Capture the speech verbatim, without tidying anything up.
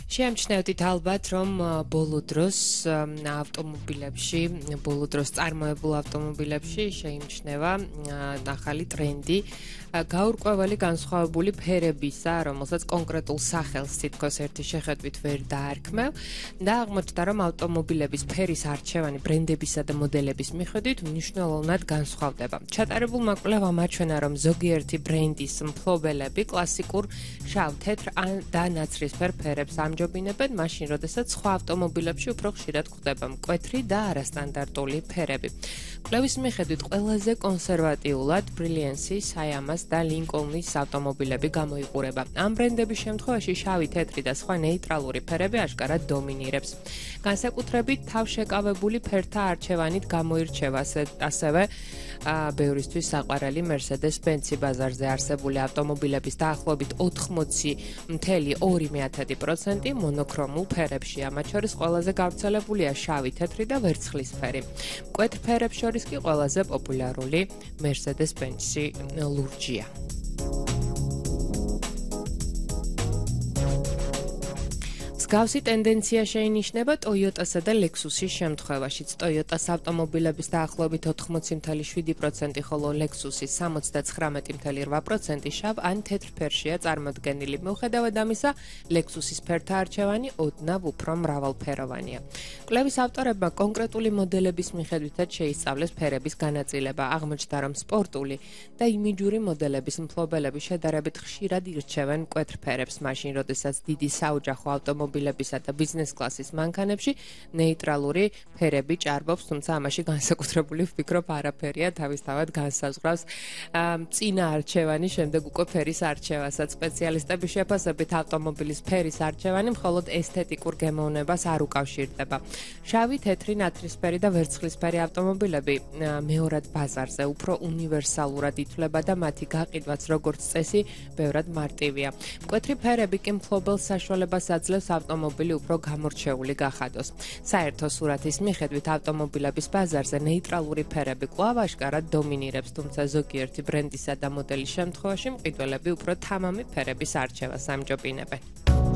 შეამჩნევთ ალბათ, რომ ბოლო დროს ავტომობილებში, ბოლო დროს წარმოებულ ავტომობილებში შეიმჩნევა ახალი ტრენდი, გაურკვეველი განსხვავებული ფერებისა, რომელსაც კონკრეტულ სახელს თითქოს ერთი შეხედვით ვერ დაარქმევ და აღმოჩნდა, რომ ავტომობილების ფერის არჩევანი ბრენდებისა და მოდელების მიხედვით მნიშვნელოვნად განსხვავდება. ჩატარებულმა კვლევამ აჩვენა, რომ ზოგიერთი ბრენდის მფლობელები კლასიკურ შავ, თეთრ და ნაცრისფერ ფერებს ამჯობინებენ, მაშინ, როდესაც სხვა ავტომობილებში უფრო ხშირად გვხვდება მკვეთრი და არასტანდარტული ფერები. კვლევის მიხედვით ყველაზე კონსერვატიულად ბრილიანსი, საიამას და ლინკოლნის ავტომობილები გამოიყურება. ამ ბრენდების შემთხვევაში შავი, თეთრი და სხვა ნეიტრალური ფერები აშკარად დომინირებს. განსაკუთრებით თავშეკავებული ფერთა არჩევანით გამოირჩევა ასევე ბევრისთვის საყვარელი Mercedes-Benz ბაზარზე არსებული ავტომობილების დაახლოებით ოთხმოცი целых ორი დесятых პროცენტი მონოქრომულ ფერებშია, მათ შორის ყველაზე გავრცელებულია შავი, თეთრი და ვერცხლისფერი. მკვეთრ ფერებს შორის კი ყველაზე პოპულარული Mercedes-Benz ლურჯია. მსგავსი ტენდენცია შეინიშნება Toyota-სა და Lexus-ის შემთხვევაშიც. Toyota-ს ავტომობილების დაახლოებით ოთხმოცი целых შვიდი პროცენტი, ხოლო Lexus-ის სამოცდათხრამეტი целых რვა პროცენტი შავ ან თეთრ ფერშია წარმოდგენილი. მიუხედავად ამისა, Lexus-ის ფერთა არჩევანი ოდნავ უფრო მრავალფეროვანია. კვლევის ავტორებმა კონკრეტული მოდელების მიხედვითაც შეისწავლეს ფერების განაწილება. აღმოჩნდა, რომ სპორტული და იმიჯური მოდელების მფლობელები შედარებით ხშირად ირჩევენ მკვეთრ ფერებს, მაშინ, როდესაც დიდი საოჯახო ავტომობილები და ბიზნეს კლასის მანქანებში ნეიტრალური ფერები ჭარბობს, თუმცა ამაში განსაკუთრებული ვფიქრობ არაფერია, თავისთავად განსაზღვრავს წინა არჩევანი, შემდეგ უკვე ფერის არჩევასაც. სპეციალისტების შეფასებით ავტომობილის ფერის არჩევანი მხოლოდ ესთეტიკურ გემოვნებას არ უკავშირდება. შავი, თეთრი, ნაცრისფერი და ვერცხლისფერი ავტომობილები მეორად ბაზარზე უფრო უნივერსალურად ითვლება და მათი გაყიდვაც როგორც წესი ბევრად მარტივია. მკვეთრი ფერები კი მფლობელს საშუალებას აძლევს ავტომობილი უფრო გამორჩეული გახადოს. საერთო სურათის მიხედვით ავტომობილების ბაზარზე ნეიტრალური ფერები კვლავ აშკარად დომინირებს, თუმცა ზოგიერთი ბრენდისა და მოდელის შემთხვევაში მყიდველები უფრო თამამი ფერების არჩევას ამჯობინებენ.